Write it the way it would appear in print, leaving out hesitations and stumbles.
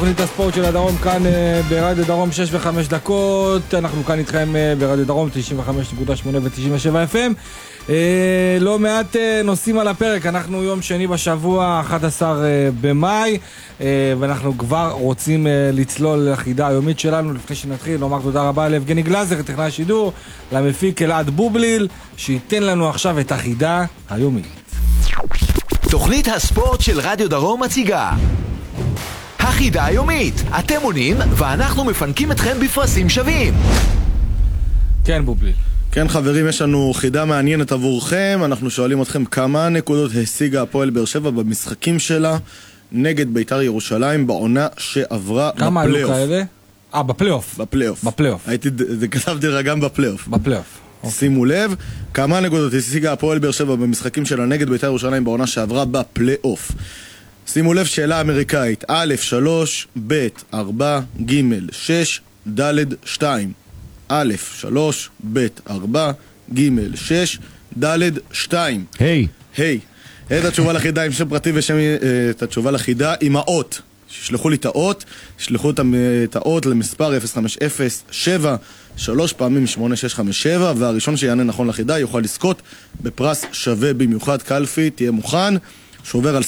תוכנית הספורט של הדרום כאן ברדיו דרום 6 ו5 דקות. אנחנו כאן איתכם ברדיו דרום 95.8 ו97 FM. לא מעט נושאים על הפרק. אנחנו יום שני בשבוע 11 במאי ואנחנו כבר רוצים לצלול לחידה היומית שלנו. לפני שנתחיל נאמר תודה רבה לאבגני גלזר, טכנאי השידור, למפיק אלעד בובליל שייתן לנו עכשיו את החידה היומית. תוכנית הספורט של רדיו דרום מציגה החידה היומית. אתם עונים ואנחנו מפנקים אתכם בפרסים שווים. כן בובליל. כן חברים, יש לנו חידה מעניינת עבורכם. אנחנו שואלים אתכם כמה נקודות השיגה הפועל באר שבע במשחקים שלה נגד בית"ר ירושלים בעונה שעברה בפלייאוף. כמה היו כאלה? בפלייאוף. בפלייאוף. כתבתי לך גם בפלייאוף. בפלייאוף. שימו לב, כמה נקודות השיגה הפועל באר שבע במשחקים שלה נגד בית"ר ירושלים בעונה שעברה בפלייאוף. שימו לב, שאלה אמריקאית: א' 3, ב' 4, ג' 6, ד' 2. א' 3, ב' 4, ג' 6, ד' 2. היי. את התשובה לחידה עם שם פרטי ושם את התשובה לחידה עם האות. שישלחו לי את האות, שלחו את האות למספר 050-7 3 פעמים 8657, והראשון שיענה נכון לחידה יוכל לזכות בפרס שווה במיוחד. קלפי, תהיה מוכן, שובר על